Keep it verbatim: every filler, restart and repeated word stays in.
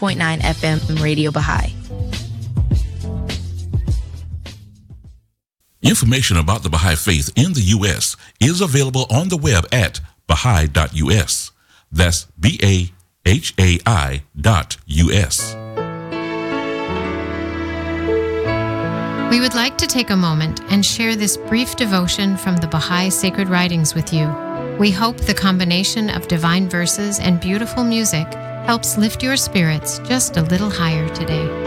point nine F M Radio Baha'i. Information about the Baha'i Faith in the U S is available on the web at baha'i dot U S. That's B A H A I dot U S. We would like to take a moment and share this brief devotion from the Baha'i Sacred Writings with you. We hope the combination of divine verses and beautiful music helps lift your spirits just a little higher today.